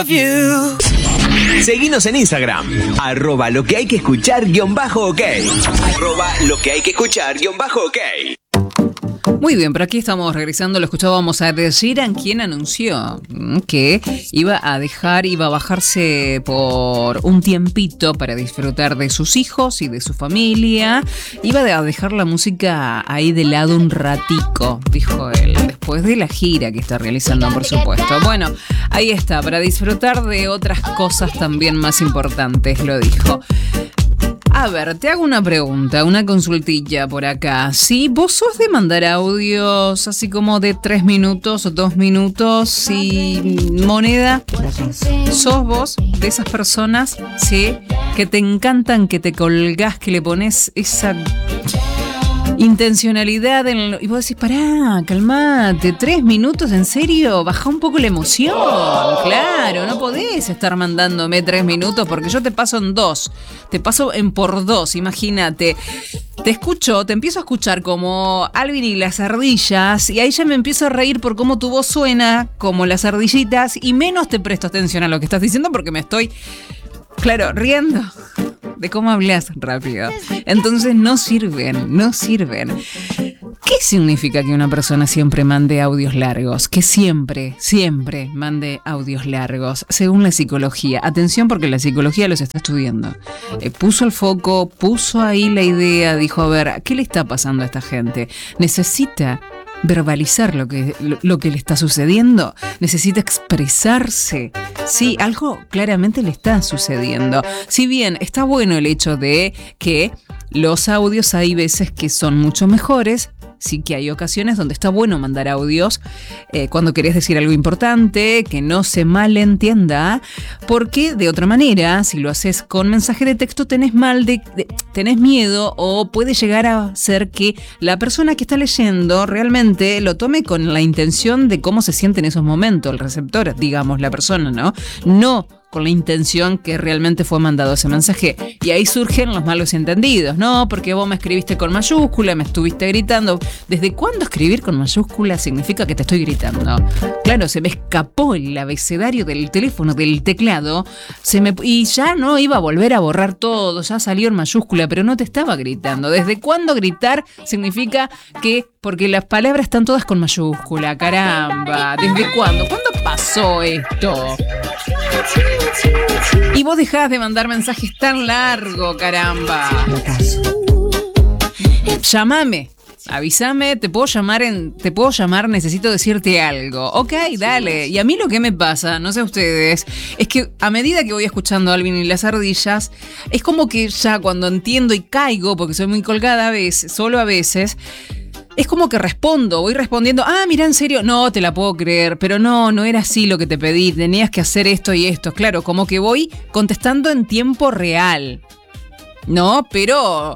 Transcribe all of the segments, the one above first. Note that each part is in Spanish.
Seguinos en Instagram, @lo que hay que escuchar _ok. @lo que hay que escuchar _ok. Muy bien, por aquí estamos regresando. Lo escuchábamos a Ed Sheeran, quien anunció que iba a bajarse por un tiempito para disfrutar de sus hijos y de su familia. Iba a dejar la música ahí de lado un ratico, dijo él, después de la gira que está realizando, por supuesto. Bueno, ahí está, para disfrutar de otras cosas también más importantes, lo dijo. A ver, te hago una pregunta, una consultilla por acá. ¿Sí? ¿Vos sos de mandar audios así como de 3 minutos o 2 minutos y moneda? ¿Sos vos de esas personas, sí, que te encantan, que te colgás, que le pones esa intencionalidad y vos decís, pará, calmate, 3 minutos, ¿en serio? Baja un poco la emoción, claro, no podés estar mandándome 3 minutos porque yo te paso en 2, te paso en por 2, imagínate. Te empiezo a escuchar como Alvin y las ardillas y ahí ya me empiezo a reír por cómo tu voz suena como las ardillitas y menos te presto atención a lo que estás diciendo porque me estoy, claro, riendo de cómo hablas rápido. Entonces no sirven. ¿Qué significa que una persona siempre mande audios largos? Que siempre mande audios largos, según la psicología. Atención, porque la psicología los está estudiando. Puso el foco, puso ahí la idea, dijo, a ver, ¿qué le está pasando a esta gente? Necesita verbalizar lo que le está sucediendo, necesita expresarse. Sí, algo claramente le está sucediendo. Si bien está bueno el hecho de que los audios hay veces que son mucho mejores, sí que hay ocasiones donde está bueno mandar audios cuando querés decir algo importante, que no se malentienda, porque de otra manera, si lo haces con mensaje de texto, tenés miedo o puede llegar a ser que la persona que está leyendo realmente lo tome con la intención de cómo se siente en esos momentos, el receptor, digamos, la persona, ¿no? No con la intención que realmente fue mandado ese mensaje. Y ahí surgen los malos entendidos, ¿no? Porque vos me escribiste con mayúscula, me estuviste gritando. ¿Desde cuándo escribir con mayúscula significa que te estoy gritando? Claro, se me escapó el abecedario del teléfono, del teclado, y ya no iba a volver a borrar todo, ya salió en mayúscula, pero no te estaba gritando. ¿Desde cuándo gritar significa que...? Porque las palabras están todas con mayúscula, caramba. ¿Desde cuándo? ¿Cuándo pasó esto? Y vos dejás de mandar mensajes tan largos, caramba. Llámame, avísame, te puedo llamar, necesito decirte algo. Ok, dale. Y a mí lo que me pasa, no sé ustedes, es que a medida que voy escuchando a Alvin y las ardillas, es como que ya cuando entiendo y caigo, porque soy muy colgada a veces, solo a veces, es como que voy respondiendo, mira, en serio, no te la puedo creer, pero no era así lo que te pedí, tenías que hacer esto y esto. Claro, como que voy contestando en tiempo real, ¿no? Pero,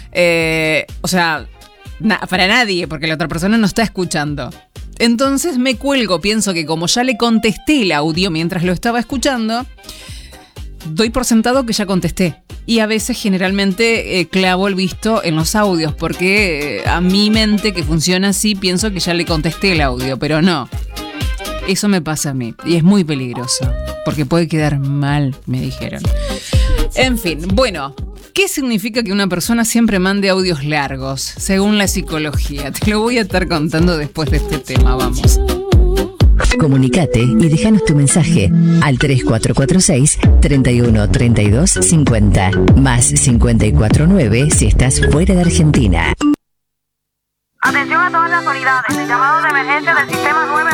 para nadie, porque la otra persona no está escuchando. Entonces me cuelgo, pienso que como ya le contesté el audio mientras lo estaba escuchando, doy por sentado que ya contesté. Y a veces, generalmente, clavo el visto en los audios, porque a mi mente, que funciona así, pienso que ya le contesté el audio, pero no. Eso me pasa a mí, y es muy peligroso, porque puede quedar mal, me dijeron. En fin, bueno, ¿qué significa que una persona siempre mande audios largos, según la psicología? Te lo voy a estar contando después de este tema, vamos. Comunicate y déjanos tu mensaje al 3446 31 32 50 más 549 si estás fuera de Argentina. Atención a todas las unidades, el llamado de emergencia del sistema 911